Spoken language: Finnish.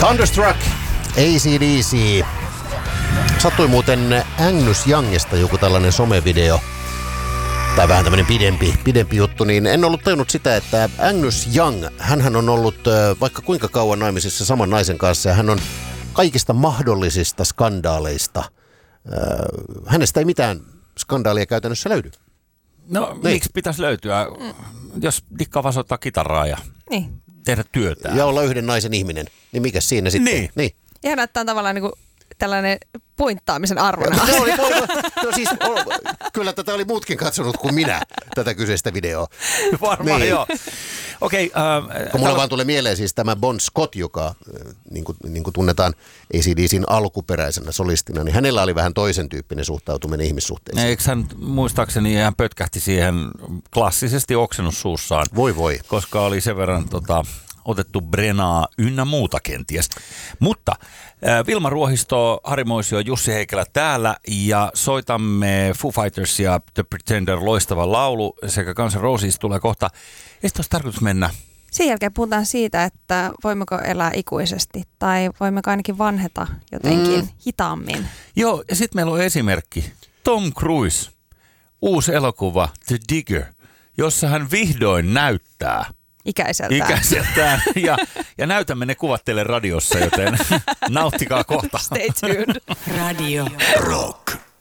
Thunderstruck, AC/DC. Sattui muuten Angus Youngista joku tällainen somevideo, tai vähän tämmöinen pidempi juttu, niin en ollut tajunnut sitä, että Angus Young, hänhän on ollut vaikka kuinka kauan naimisissa saman naisen kanssa, ja hän on kaikista mahdollisista skandaaleista. Hänestä ei mitään skandaalia käytännössä löydy. No, miksi pitäisi löytyä, jos dikkaa vaan soittaa kitaraa ja tehdä työtään? Ja olla yhden naisen ihminen, niin mikä siinä sitten? Niin. Ja näyttää tavallaan niin kuin tällainen pointtaamisen arvona. Kyllä tätä oli muutkin katsonut kuin minä, tätä kyseistä videoa. Varmaan niin. Joo. Okei. Kun mulle vaan tulee mieleen siis tämä Bon Scott, joka niin kuin tunnetaan AC/DC:n alkuperäisenä solistina, niin hänellä oli vähän toisen tyyppinen suhtautuminen ihmissuhteisiin. Eikö hän muistaakseni hän pötkähti siihen klassisesti oksennus suussaan? Voi. Koska oli sen verran otettu Brenaa ynnä muuta kenties. Mutta Vilma Ruohisto, Harri Moisio, Jussi Heikelä täällä ja soitamme Foo Fighters ja The Pretender loistava laulu sekä Guns N' Roses tulee kohta. Ei olisi tarkoitus mennä. Sen jälkeen puhutaan siitä, että voimmeko elää ikuisesti tai voimmeko ainakin vanheta jotenkin hitaammin. Joo, ja sitten meillä on esimerkki. Tom Cruise, uusi elokuva The Digger, jossa hän vihdoin näyttää ikäiseltään. Ja näytämme ne kuvat teille radiossa, joten nauttikaa kohta. Stay tuned. Radio Rock.